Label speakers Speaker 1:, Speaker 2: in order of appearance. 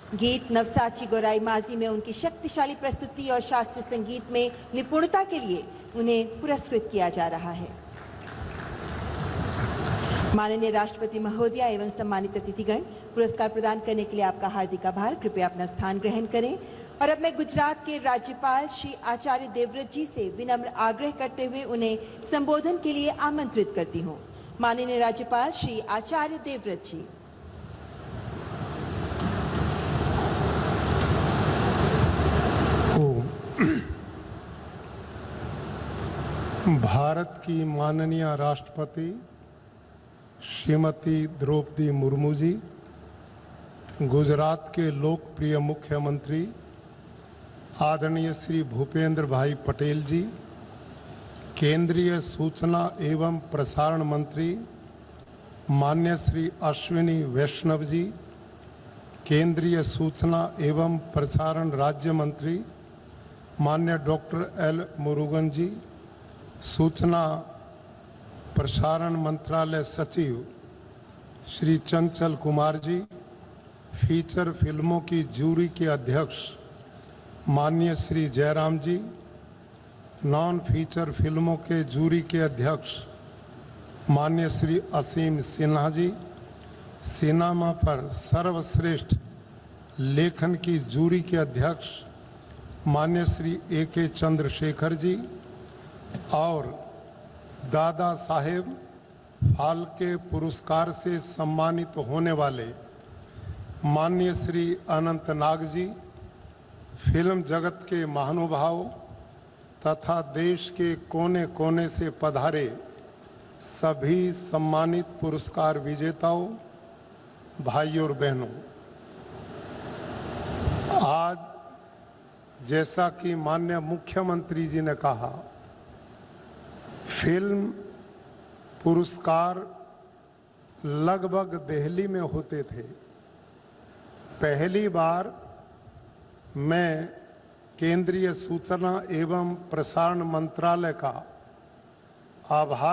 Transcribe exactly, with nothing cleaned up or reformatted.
Speaker 1: गीत नवसाची गौराई माझी में उनकी शक्तिशाली प्रस्तुति और शास्त्रीय संगीत में निपुणता के लिए उन्हें पुरस्कृत किया जा रहा है। माननीय राष्ट्रपति महोदया एवं सम्मानित अतिथिगण, पुरस्कार प्रदान करने के लिए आपका हार्दिक आभार। कृपया अपना स्थान ग्रहण करें। और अब मैं गुजरात के राज्यपाल श्री आचार्य देवव्रत जी से विनम्र आग्रह करते हुए उन्हें संबोधन के लिए आमंत्रित करती हूँ। माननीय राज्यपाल श्री आचार्य देवव्रत जी।
Speaker 2: भारत की माननीय राष्ट्रपति श्रीमती द्रौपदी मुर्मू जी, गुजरात के लोकप्रिय मुख्यमंत्री आदरणीय श्री भूपेंद्र भाई पटेल जी, केंद्रीय सूचना एवं प्रसारण मंत्री मान्य श्री अश्विनी वैष्णव जी, केंद्रीय सूचना एवं प्रसारण राज्य मंत्री मान्य डॉक्टर एल मुरुगन जी, सूचना प्रसारण मंत्रालय सचिव श्री चंचल कुमार जी, फीचर फिल्मों की जूरी के अध्यक्ष माननीय श्री जयराम जी, नॉन फीचर फिल्मों के जूरी के अध्यक्ष माननीय श्री असीम सिन्हा जी, सिनेमा पर सर्वश्रेष्ठ लेखन की जूरी के अध्यक्ष माननीय श्री ए के चंद्रशेखर जी और दादा साहेब फाल्के पुरस्कार से सम्मानित होने वाले माननीय श्री अनंत नाग जी, फिल्म जगत के महानुभाव तथा देश के कोने कोने से पधारे सभी सम्मानित पुरस्कार विजेताओं, भाइयों और बहनों, आज जैसा कि माननीय मुख्यमंत्री जी ने कहा, फिल्म पुरस्कार लगभग दिल्ली में होते थे। पहली बार मैं केंद्रीय सूचना एवं प्रसारण मंत्रालय का आभार